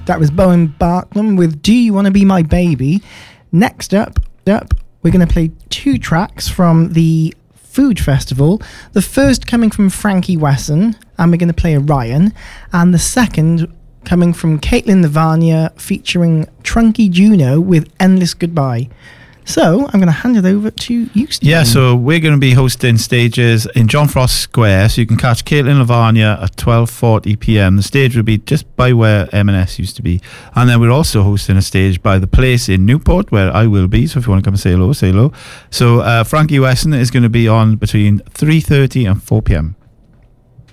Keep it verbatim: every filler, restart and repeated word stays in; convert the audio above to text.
That was Bowen Barkman with Do You Want to Be My Baby? Next up, up we're going to play two tracks from the Food Festival. The first coming from Frankie Wesson, and we're going to play Orion. And the second coming from Caitlin Lavagna featuring Trunky Juno with Endless Goodbye. So I'm going to hand it over to you, Stephen. Yeah, so we're going to be hosting stages in John Frost Square, so you can catch Caitlin Lavagna at twelve forty p.m. The stage will be just by where M and S used to be. And then we're also hosting a stage by the Place in Newport, where I will be, so if you want to come and say hello, say hello. So uh, Frankie Wesson is going to be on between three thirty and four p.m.